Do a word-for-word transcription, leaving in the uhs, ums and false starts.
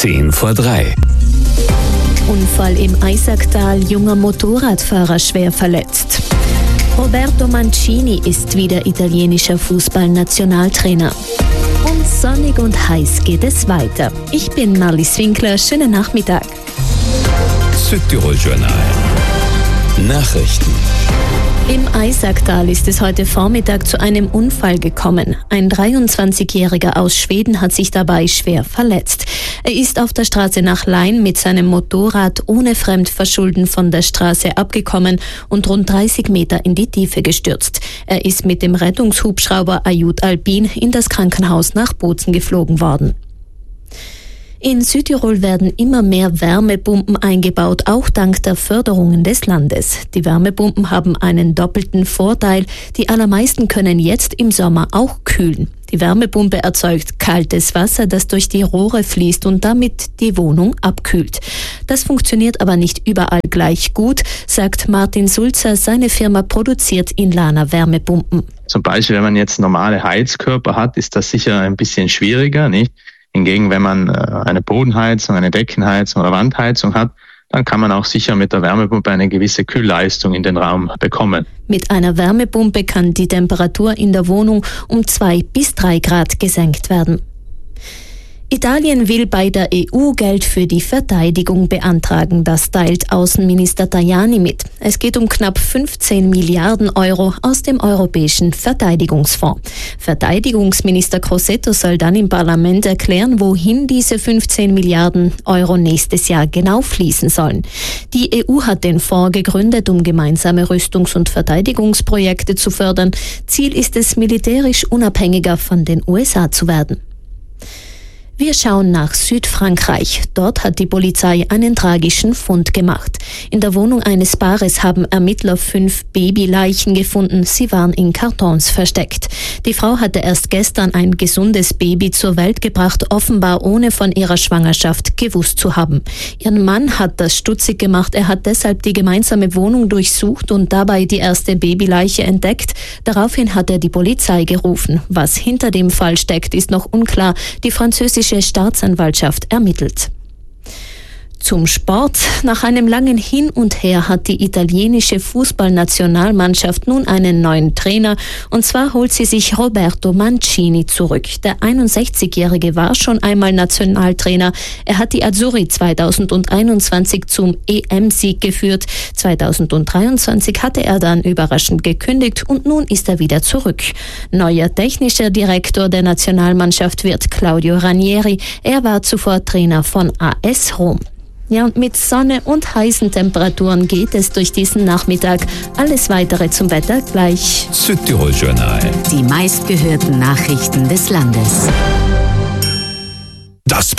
zehn vor drei. Unfall im Eisacktal, junger Motorradfahrer schwer verletzt. Roberto Mancini ist wieder italienischer Fußballnationaltrainer. Und sonnig und heiß geht es weiter. Ich bin Marlies Winkler, schönen Nachmittag. Südtirol-Journal. Nachrichten. Im Eisacktal ist es heute Vormittag zu einem Unfall gekommen. Ein dreiundzwanzigjähriger aus Schweden hat sich dabei schwer verletzt. Er ist auf der Straße nach Lain mit seinem Motorrad ohne Fremdverschulden von der Straße abgekommen und rund dreißig Meter in die Tiefe gestürzt. Er ist mit dem Rettungshubschrauber Ajut Alpin in das Krankenhaus nach Bozen geflogen worden. In Südtirol werden immer mehr Wärmepumpen eingebaut, auch dank der Förderungen des Landes. Die Wärmepumpen haben einen doppelten Vorteil. Die allermeisten können jetzt im Sommer auch kühlen. Die Wärmepumpe erzeugt kaltes Wasser, das durch die Rohre fließt und damit die Wohnung abkühlt. Das funktioniert aber nicht überall gleich gut, sagt Martin Sulzer. Seine Firma produziert in Lana Wärmepumpen. Zum Beispiel, wenn man jetzt normale Heizkörper hat, ist das sicher ein bisschen schwieriger, nicht? Hingegen, wenn man eine Bodenheizung, eine Deckenheizung oder Wandheizung hat, dann kann man auch sicher mit der Wärmepumpe eine gewisse Kühlleistung in den Raum bekommen. Mit einer Wärmepumpe kann die Temperatur in der Wohnung um zwei bis drei Grad gesenkt werden. Italien will bei der E U Geld für die Verteidigung beantragen. Das teilt Außenminister Tajani mit. Es geht um knapp fünfzehn Milliarden Euro aus dem Europäischen Verteidigungsfonds. Verteidigungsminister Crosetto soll dann im Parlament erklären, wohin diese fünfzehn Milliarden Euro nächstes Jahr genau fließen sollen. Die E U hat den Fonds gegründet, um gemeinsame Rüstungs- und Verteidigungsprojekte zu fördern. Ziel ist es, militärisch unabhängiger von den U S A zu werden. Wir schauen nach Südfrankreich. Dort hat die Polizei einen tragischen Fund gemacht. In der Wohnung eines Paares haben Ermittler fünf Babyleichen gefunden. Sie waren in Kartons versteckt. Die Frau hatte erst gestern ein gesundes Baby zur Welt gebracht, offenbar ohne von ihrer Schwangerschaft gewusst zu haben. Ihren Mann hat das stutzig gemacht. Er hat deshalb die gemeinsame Wohnung durchsucht und dabei die erste Babyleiche entdeckt. Daraufhin hat er die Polizei gerufen. Was hinter dem Fall steckt, ist noch unklar. Die französische Staatsanwaltschaft ermittelt. Zum Sport. Nach einem langen Hin und Her hat die italienische Fußballnationalmannschaft nun einen neuen Trainer, und zwar holt sie sich Roberto Mancini zurück. Der einundsechzigjährige war schon einmal Nationaltrainer. Er hat die Azzurri zweitausendeinundzwanzig zum E M-Sieg geführt. zweitausenddreiundzwanzig hatte er dann überraschend gekündigt und nun ist er wieder zurück. Neuer technischer Direktor der Nationalmannschaft wird Claudio Ranieri. Er war zuvor Trainer von A S Rom. Ja, und mit Sonne und heißen Temperaturen geht es durch diesen Nachmittag. Alles Weitere zum Wetter gleich. Südtirol-Journal. Die meistgehörten Nachrichten des Landes. Das